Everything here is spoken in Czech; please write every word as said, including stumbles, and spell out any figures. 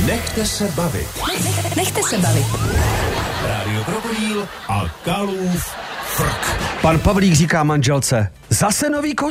Nechte se bavit. Nechte se bavit. Rádio Krokodýl a Kalův frk. Pan Pavlík říká manželce, zase nový